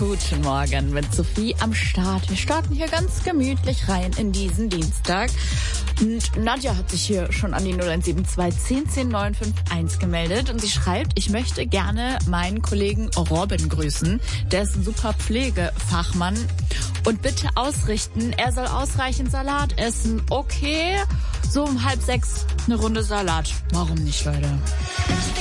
Guten Morgen mit Sophie am Start. Wir starten hier ganz gemütlich rein in diesen Dienstag. Und Nadja hat sich hier schon an die 0172 10 951 gemeldet und sie schreibt, ich möchte gerne meinen Kollegen Robin grüßen. Der ist ein super Pflegefachmann. Und bitte ausrichten, er soll ausreichend Salat essen. Okay, so um 5:30 eine Runde Salat. Warum nicht, Leute?